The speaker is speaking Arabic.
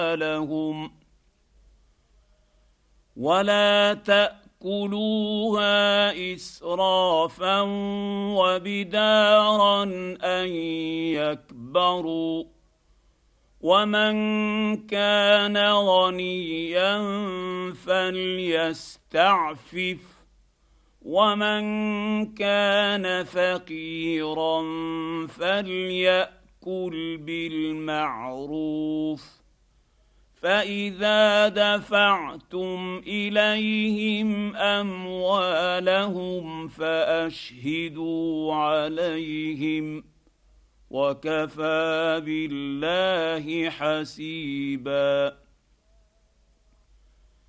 لهم ولا تأكلوها إسرافا وبدارا أن يكبروا ومن كان غنيا فليستعفف ومن كان فقيرا فليأكل بالمعروف فإذا دفعتم إليهم أموالهم فأشهدوا عليهم وكفى بالله حسيبا.